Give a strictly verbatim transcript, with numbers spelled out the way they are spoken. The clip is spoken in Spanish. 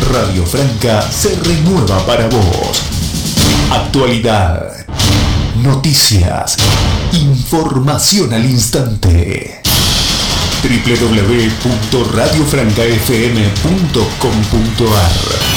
Radio Franca se renueva para vos. Actualidad, noticias, información al instante. doble u doble u doble u punto radio franca f m punto com punto a r